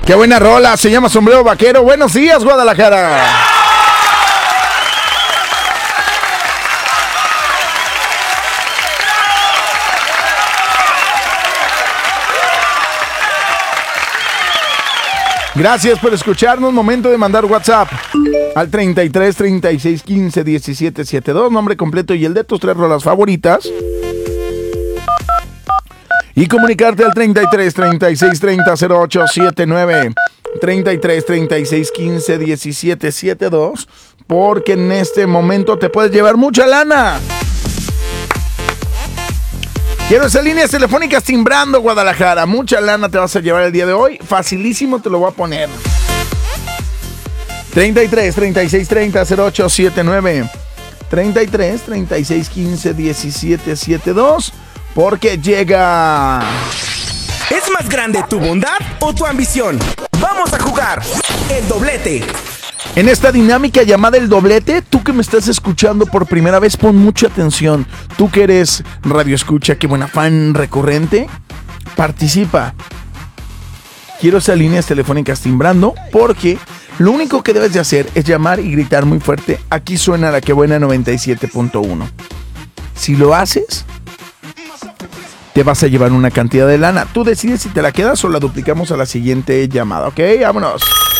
Qué buena rola, se llama Sombrero Vaquero. Buenos días, Guadalajara. Gracias por escucharnos. Momento de mandar WhatsApp al 33 36 15 17 72. Nombre completo y el de tus 3 rolas favoritas. Y comunicarte al 33 36 30 08 79. 33 36 15 17 72. Porque en este momento te puedes llevar mucha lana. Quiero esas líneas telefónicas timbrando, Guadalajara. Mucha lana te vas a llevar el día de hoy. Facilísimo te lo voy a poner. 33 36 30 08 79. 33 36 15 17 72. Porque llega. ¿Es más grande tu bondad o tu ambición? Vamos a jugar el doblete. En esta dinámica llamada el doblete, tú que me estás escuchando por primera vez, pon mucha atención. Tú que eres radio escucha, qué buena fan recurrente, participa. Quiero esas líneas telefónicas timbrando porque lo único que debes de hacer es llamar y gritar muy fuerte. Aquí suena la que buena 97.1. Si lo haces, te vas a llevar una cantidad de lana. Tú decides si te la quedas o la duplicamos a la siguiente llamada, ¿ok? Vámonos.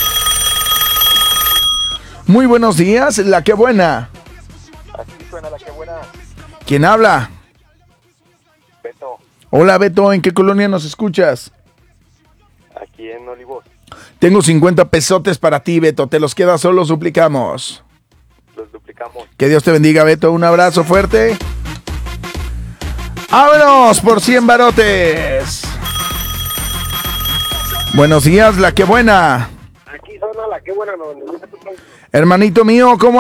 Muy buenos días, la que buena. Aquí suena la que buena. ¿Quién habla? Beto, Hola Beto, ¿en qué colonia nos escuchas? aquí en Olivos. Tengo 50 pesotes para ti, Beto. ¿Te los quedas o los duplicamos? Los duplicamos. Que Dios te bendiga, Beto. Un abrazo fuerte. ¡Vámonos por 100 barotes! Buenos días, la que buena. Aquí suena la que buena. Hermanito mío, ¿cómo